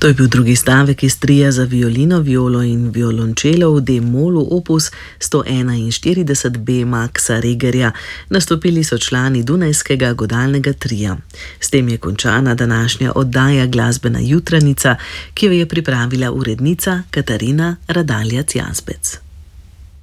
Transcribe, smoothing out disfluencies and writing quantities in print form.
To je bil drugi stavek iz tria za violino, violo in violončelo v D-molu opus 141b Maxa Regerja. Nastopili so člani Dunajskega godalnega tria. S tem je končana današnja oddaja Glasbena jutranica, ki jo je pripravila urednica Katarina Radaljac Jazbec.